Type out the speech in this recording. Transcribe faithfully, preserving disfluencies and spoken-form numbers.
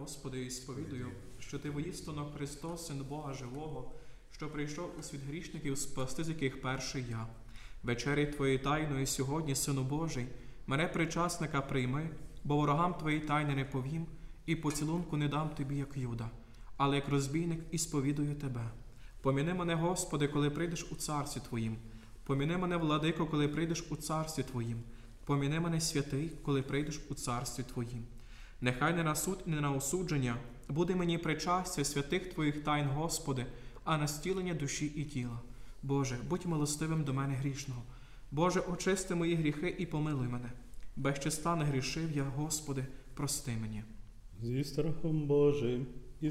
Господи, і сповідую, що Ти воістину Христос, Син Бога Живого, що прийшов у світ грішників спасти, з яких перший я. Вечері Твоєї тайної сьогодні, Сину Божий, мене причасника прийми, бо ворогам Твої тайни не повім, і поцілунку не дам Тобі, як Юда, але як розбійник і сповідую Тебе. Поміни мене, Господи, коли прийдеш у царстві Твоїм. Поміни мене, Владико, коли прийдеш у царстві Твоїм. Поміни мене, святий, коли прийдеш у царстві Твоїм. Нехай не на суд і не на осудження буде мені причастя святих Твоїх тайн, Господи, а на стілення душі і тіла. Боже, будь милостивим до мене грішного. Боже, очисти мої гріхи і помилуй мене. Без числа не грішив я, Господи, прости мені. Зі страхом Божим